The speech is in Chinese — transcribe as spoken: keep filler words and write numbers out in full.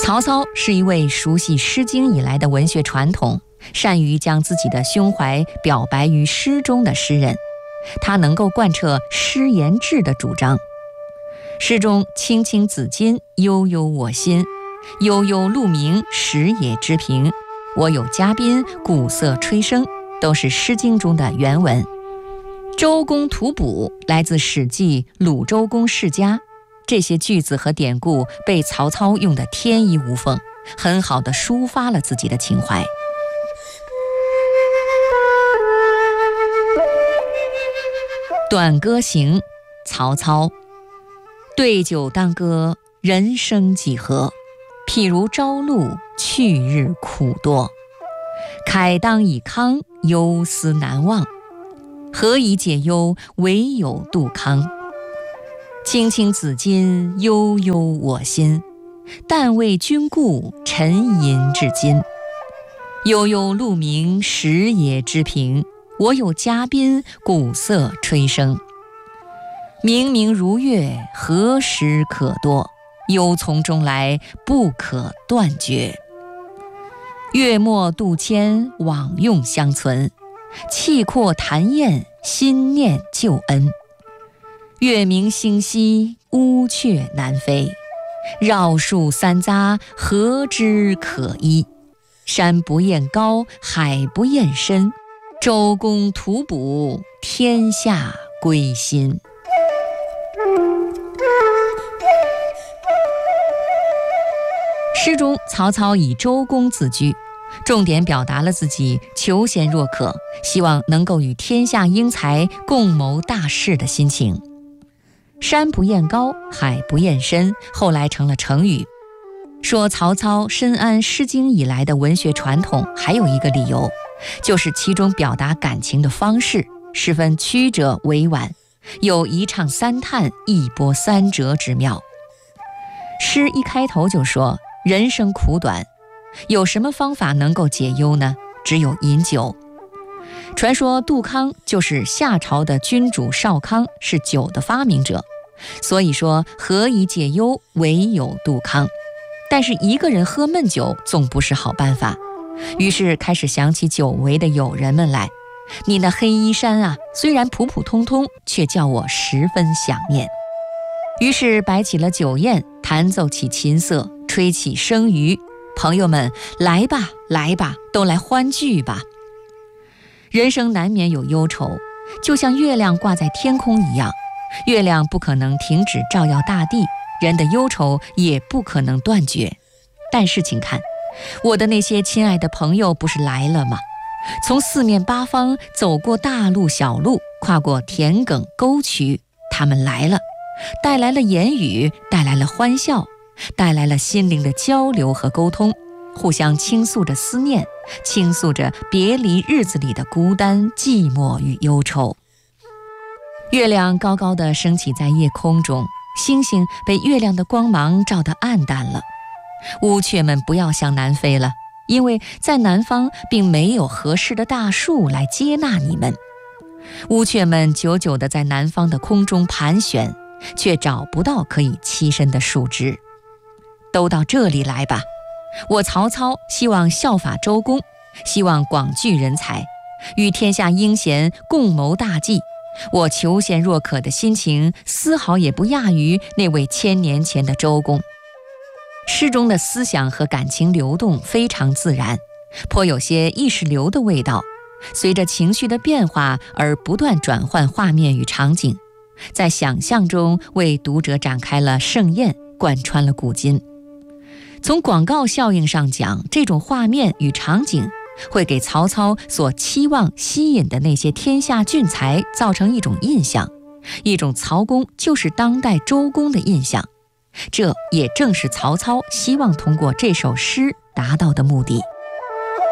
曹操是一位熟悉《诗经》以来的文学传统，善于将自己的胸怀表白于诗中的诗人。他能够贯彻诗言志的主张。诗中青青子衿，悠悠我心，悠悠鹿鸣，食野之苹，我有嘉宾，鼓瑟吹笙，都是《诗经》中的原文。周公吐哺来自《史记·鲁周公世家》，这些句子和典故被曹操用得天衣无缝，很好地抒发了自己的情怀。《短歌行》曹操：对酒当歌，人生几何？譬如朝露，去日苦多。慨当以慷，忧思难忘。何以解忧，唯有杜康。青青子衿，悠悠我心。但为君故，沉吟至今。悠悠鹿鸣，食野之苹，我有嘉宾，鼓瑟吹笙。明明如月，何时可掇？忧从中来，不可断绝。月末度迁，往用相存。气阔谈宴，心念旧恩。月明星稀，乌鹊南飞。绕树三匝，何之可依？山不厌高，海不厌深。周公吐哺，天下归心。诗中曹操以周公自居，重点表达了自己求贤若渴，希望能够与天下英才共谋大事的心情。山不厌高，海不厌深，后来成了成语。说曹操深谙《诗经》以来的文学传统，还有一个理由，就是其中表达感情的方式十分曲折委婉，有一唱三叹，一波三折之妙。诗一开头就说人生苦短，有什么方法能够解忧呢？只有饮酒。传说杜康就是夏朝的君主少康，是酒的发明者，所以说何以解忧，唯有杜康。但是一个人喝闷酒总不是好办法，于是开始想起久违的友人们来。你那黑衣衫啊，虽然普普通通，却叫我十分想念。于是摆起了酒宴，弹奏起琴瑟，吹起笙竽，朋友们来吧来吧，都来欢聚吧。人生难免有忧愁，就像月亮挂在天空一样，月亮不可能停止照耀大地，人的忧愁也不可能断绝。但是请看，我的那些亲爱的朋友不是来了吗？从四面八方走过大路小路，跨过田埂沟渠，他们来了，带来了言语，带来了欢笑，带来了心灵的交流和沟通，互相倾诉着思念，倾诉着别离日子里的孤单、寂寞与忧愁。月亮高高地升起在夜空中，星星被月亮的光芒照得暗淡了。乌鹊们不要向南飞了，因为在南方并没有合适的大树来接纳你们。乌鹊们久久地在南方的空中盘旋，却找不到可以栖身的树枝。都到这里来吧，我曹操希望效法周公，希望广聚人才，与天下英贤共谋大计。我求贤若渴的心情丝毫也不亚于那位千年前的周公。诗中的思想和感情流动非常自然，颇有些意识流的味道，随着情绪的变化而不断转换画面与场景，在想象中为读者展开了盛宴，贯穿了古今。从广告效应上讲，这种画面与场景会给曹操所期望吸引的那些天下俊才造成一种印象，一种曹公就是当代周公的印象。这也正是曹操希望通过这首诗达到的目的。